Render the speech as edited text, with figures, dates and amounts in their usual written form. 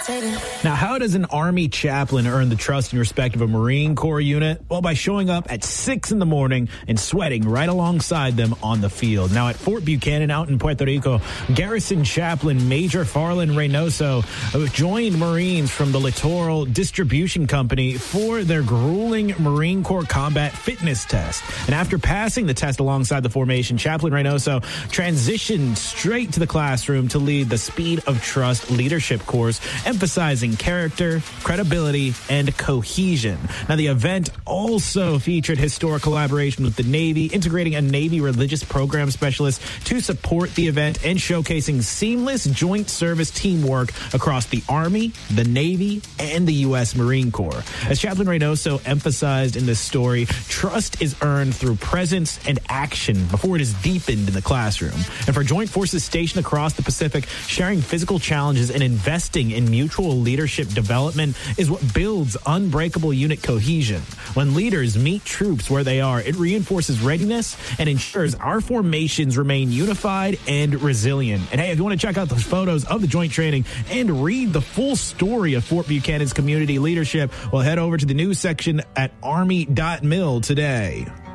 Now, how does an Army chaplain earn the trust and respect of a Marine Corps unit? Well, by showing up at 6 in the morning and sweating right alongside them on the field. Now, at Fort Buchanan out in Puerto Rico, Garrison Chaplain Major Farland Reynoso joined Marines from the Littoral Distribution Company for their grueling Marine Corps combat fitness test. And after passing the test alongside the formation, Chaplain Reynoso transitioned straight to the classroom to lead the Speed of Trust leadership course, emphasizing character, credibility, and cohesion. Now, the event also featured historic collaboration with the Navy, integrating a Navy religious program specialist to support the event and showcasing seamless joint service teamwork across the Army, the Navy, and the U.S. Marine Corps. As Chaplain Reynoso emphasized in this story, trust is earned through presence and action before it is deepened in the classroom. And for joint forces stationed across the Pacific, sharing physical challenges and investing in mutual leadership development is what builds unbreakable unit cohesion. When leaders meet troops where they are, it reinforces readiness and ensures our formations remain unified and resilient. And hey, if you want to check out those photos of the joint training and read the full story of Fort Buchanan's community leadership, well, head over to the news section at army.mil today.